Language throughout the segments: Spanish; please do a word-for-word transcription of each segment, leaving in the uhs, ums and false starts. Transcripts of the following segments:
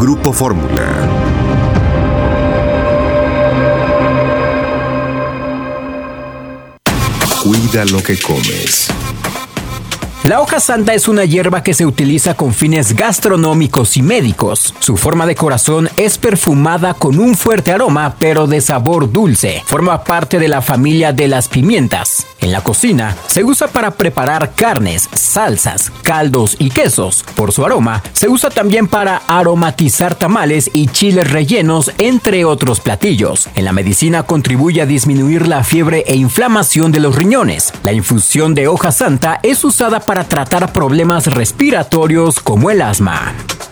Grupo Fórmula. Cuida lo que comes. La hoja santa es una hierba que se utiliza con fines gastronómicos y médicos. Su forma de corazón es perfumada con un fuerte aroma, pero de sabor dulce. Forma parte de la familia de las pimientas. En la cocina, se usa para preparar carnes, salsas, caldos y quesos. Por su aroma, se usa también para aromatizar tamales y chiles rellenos, entre otros platillos. En la medicina contribuye a disminuir la fiebre e inflamación de los riñones. La infusión de hoja santa es usada para para tratar problemas respiratorios como el asma.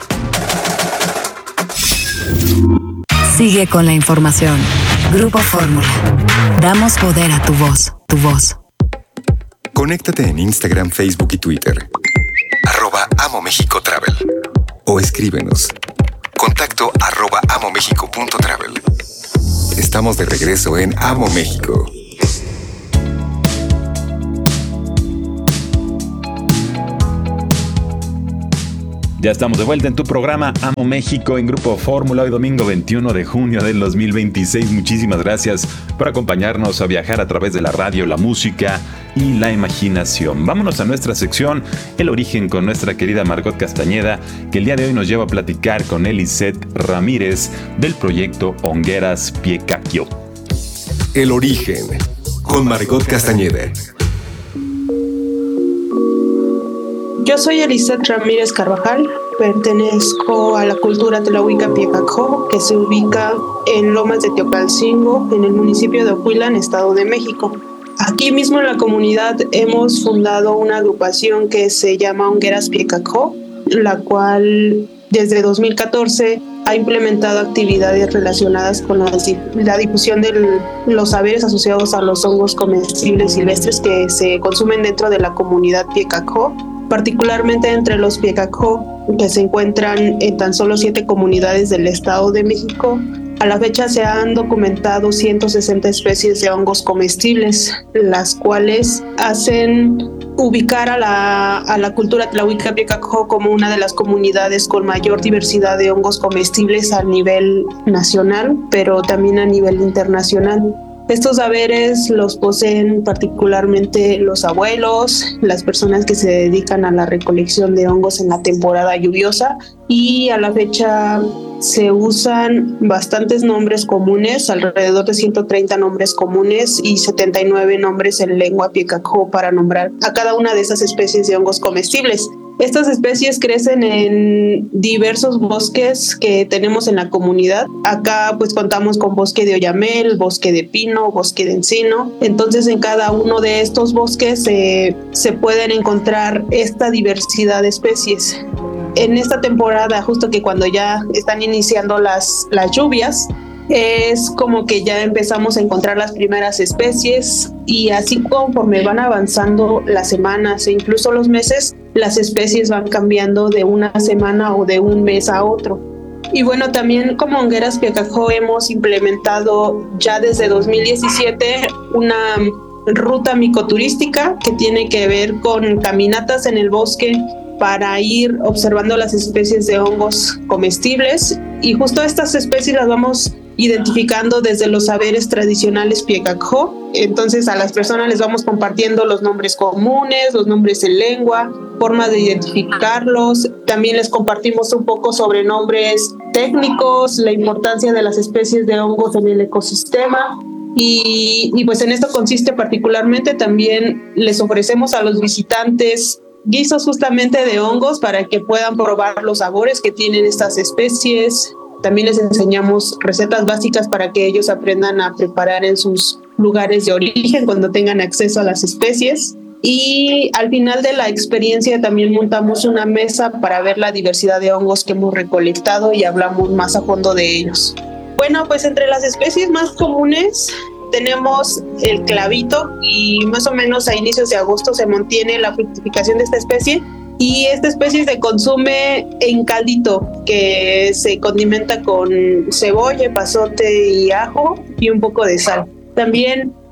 Sigue con la información. Grupo Fórmula. Damos poder a tu voz. Tu voz. Conéctate en Instagram, Facebook y Twitter. Arroba Amo México Travel. O escríbenos. Contacto arroba amomexico punto travel. Estamos de regreso en Amo México. Ya estamos de vuelta en tu programa Amo México en Grupo Fórmula, hoy domingo veintiuno de junio del dos mil veintiséis. Muchísimas gracias por acompañarnos a viajar a través de la radio, la música y la imaginación. Vámonos a nuestra sección El Origen con nuestra querida Margot Castañeda, que el día de hoy nos lleva a platicar con Eliseth Ramírez del proyecto Hongueras Piecaquio. El Origen con Margot Castañeda. Yo soy Eliseth Ramírez Carvajal, pertenezco a la cultura Tlahuica Piecaco, que se ubica en Lomas de Teocalcingo, en el municipio de Ocuilan, Estado de México. Aquí mismo en la comunidad hemos fundado una agrupación que se llama Hongueras Piecaco, la cual desde dos mil catorce ha implementado actividades relacionadas con la, la difusión de los saberes asociados a los hongos comestibles silvestres que se consumen dentro de la comunidad Piecaco, particularmente entre los Piecaco, que se encuentran en tan solo siete comunidades del Estado de México. A la fecha se han documentado ciento sesenta especies de hongos comestibles, las cuales hacen ubicar a la, a la cultura Tlahuica Piecaco como una de las comunidades con mayor diversidad de hongos comestibles a nivel nacional, pero también a nivel internacional. Estos saberes los poseen particularmente los abuelos, las personas que se dedican a la recolección de hongos en la temporada lluviosa, y a la fecha se usan bastantes nombres comunes, alrededor de ciento treinta nombres comunes y setenta y nueve nombres en lengua Piecaco para nombrar a cada una de esas especies de hongos comestibles. Estas especies crecen en diversos bosques que tenemos en la comunidad. Acá pues contamos con bosque de oyamel, bosque de pino, bosque de encino. Entonces en cada uno de estos bosques eh, se pueden encontrar esta diversidad de especies. En esta temporada, justo que cuando ya están iniciando las, las lluvias, es como que ya empezamos a encontrar las primeras especies, y así conforme van avanzando las semanas e incluso los meses, las especies van cambiando de una semana o de un mes a otro. Y bueno, también como Hongueras Piecaco hemos implementado ya desde dos mil diecisiete una ruta micoturística que tiene que ver con caminatas en el bosque para ir observando las especies de hongos comestibles, y justo estas especies las vamos identificando desde los saberes tradicionales Piecaco. Entonces a las personas les vamos compartiendo los nombres comunes, los nombres en lengua, formas de identificarlos. También les compartimos un poco sobre nombres técnicos, la importancia de las especies de hongos en el ecosistema. Y, y pues en esto consiste particularmente. También les ofrecemos a los visitantes guisos justamente de hongos para que puedan probar los sabores que tienen estas especies. También les enseñamos recetas básicas para que ellos aprendan a preparar en sus lugares de origen cuando tengan acceso a las especies. Y al final de la experiencia también montamos una mesa para ver la diversidad de hongos que hemos recolectado y hablamos más a fondo de ellos. Bueno, pues entre las especies más comunes tenemos el clavito, y más o menos a inicios de agosto se mantiene la fructificación de esta especie, y esta especie se consume en caldito que se condimenta con cebolla, epazote y ajo y un poco de sal. También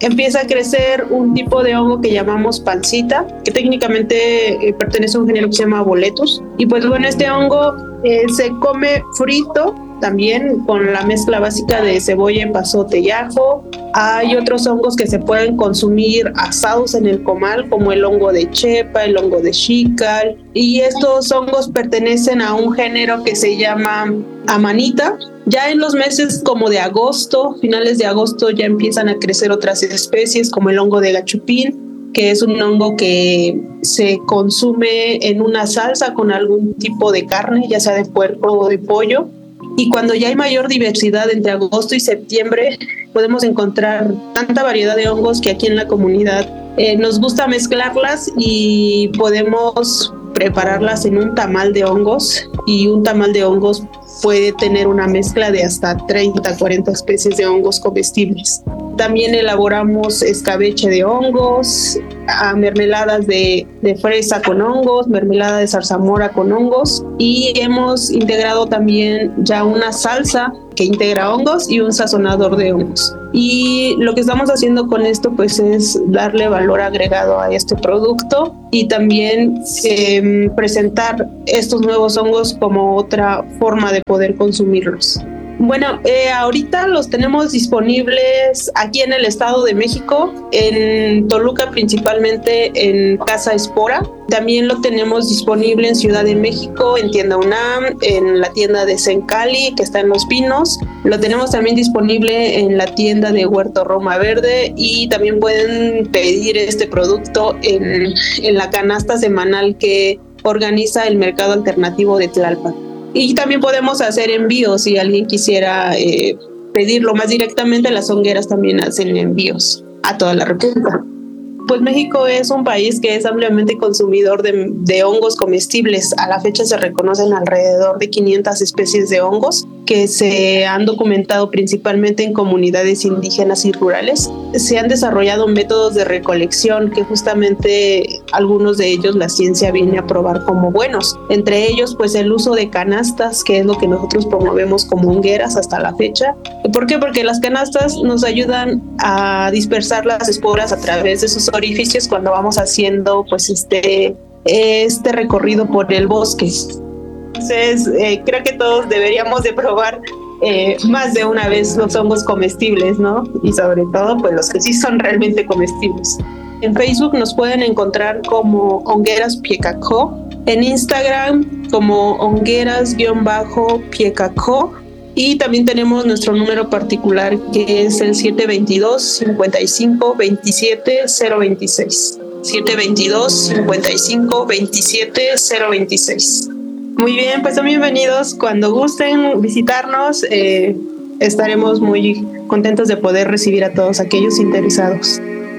empieza a crecer un tipo de hongo que llamamos pancita, que técnicamente eh, pertenece a un género que se llama Boletus. Y pues bueno, este hongo eh, se come frito, también con la mezcla básica de cebolla, epazote y ajo. Hay otros hongos que se pueden consumir asados en el comal, como el hongo de chepa, el hongo de xícal, y estos hongos pertenecen a un género que se llama amanita. Ya en los meses como de agosto, finales de agosto, ya empiezan a crecer otras especies como el hongo de gachupín, que es un hongo que se consume en una salsa con algún tipo de carne, ya sea de puerco o de pollo. Y cuando ya hay mayor diversidad entre agosto y septiembre, podemos encontrar tanta variedad de hongos que aquí en la comunidad eh, nos gusta mezclarlas y podemos prepararlas en un tamal de hongos, y un tamal de hongos puede tener una mezcla de hasta treinta, cuarenta especies de hongos comestibles. También elaboramos escabeche de hongos, a mermeladas de, de fresa con hongos, mermelada de zarzamora con hongos, y hemos integrado también ya una salsa que integra hongos y un sazonador de hongos. Y lo que estamos haciendo con esto pues es darle valor agregado a este producto y también eh, presentar estos nuevos hongos como otra forma de poder consumirlos. Bueno, eh, ahorita los tenemos disponibles aquí en el Estado de México, en Toluca principalmente, en Casa Espora. También lo tenemos disponible en Ciudad de México, en Tienda UNAM, en la tienda de Sencali, que está en Los Pinos. Lo tenemos también disponible en la tienda de Huerto Roma Verde, y también pueden pedir este producto en, en la canasta semanal que organiza el Mercado Alternativo de Tlalpan. Y también podemos hacer envíos si alguien quisiera eh, pedirlo más directamente. Las hongueras también hacen envíos a toda la República. Pues México es un país que es ampliamente consumidor de, de hongos comestibles. A la fecha se reconocen alrededor de quinientas especies de hongos que se han documentado principalmente en comunidades indígenas y rurales. Se han desarrollado métodos de recolección que justamente algunos de ellos la ciencia viene a probar como buenos. Entre ellos, pues el uso de canastas, que es lo que nosotros promovemos como hongueras hasta la fecha. ¿Por qué? Porque las canastas nos ayudan a dispersar las esporas a través de sus orificios cuando vamos haciendo pues este, este recorrido por el bosque. Entonces, eh, creo que todos deberíamos de probar eh, más de una vez los hongos comestibles, ¿no? Y sobre todo, pues los que sí son realmente comestibles. En Facebook nos pueden encontrar como Hongueras Piekakho, en Instagram como hongueras-piekakho, y también tenemos nuestro número particular que es el siete veintidós, cincuenta y cinco, veintisiete, cero veintiséis. siete veintidós, cincuenta y cinco, veintisiete, cero veintiséis. Muy bien, pues son bienvenidos. Cuando gusten visitarnos, eh, estaremos muy contentos de poder recibir a todos aquellos interesados.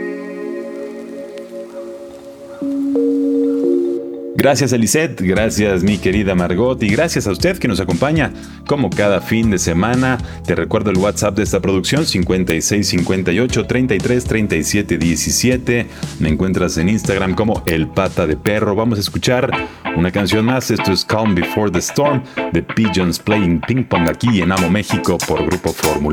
Gracias, Eliseth, gracias, mi querida Margot, y gracias a usted que nos acompaña como cada fin de semana. Te recuerdo el WhatsApp de esta producción, cincuenta y seis cincuenta y ocho, treinta y tres, treinta y siete, diecisiete. Me encuentras en Instagram como El Pata de Perro. Vamos a escuchar una canción más. Esto es Calm Before the Storm, de Pigeons Playing Ping Pong, aquí en Amo México por Grupo Fórmula.